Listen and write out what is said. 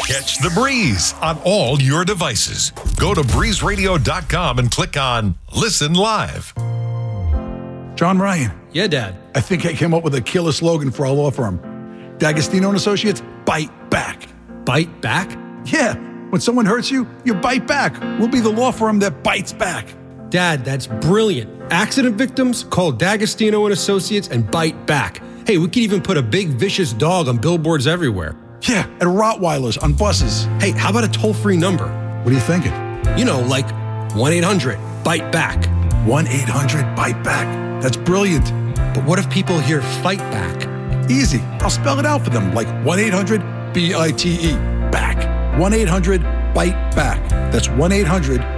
Catch The Breeze on all your devices. Go to breezeradio.com and click on Listen Live. John Ryan. Yeah, Dad. I think I came up with a killer slogan for our law firm. D'Agostino and Associates, bite back. Bite back? Yeah, when someone hurts you, you bite back. We'll be the law firm that bites back. Dad, that's brilliant. Accident victims, call D'Agostino and Associates and bite back. Hey, we could even put a big vicious dog on billboards everywhere. Yeah, and Rottweilers on buses. Hey, how about a toll-free number? What are you thinking? You know, like 1-800-BITE-BACK. 1-800-BITE-BACK. That's brilliant. But what if people hear fight back? Easy. I'll spell it out for them, like 1-800-BITE. Back. 1-800-BITE-BACK. That's 1-800